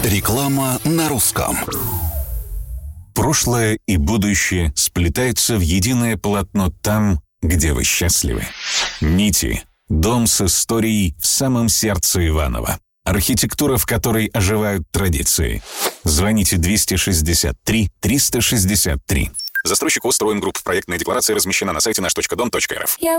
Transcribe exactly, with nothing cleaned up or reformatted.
Реклама на русском. Прошлое и будущее сплетаются в единое полотно там, где вы счастливы. Нити. Дом с историей в самом сердце Иваново. Архитектура, в которой оживают традиции. Звоните двести шестьдесят три триста шестьдесят три. Застройщик ОС «Строим Групп». Проектная декларация размещена на сайте наш точка дом точка эр эф.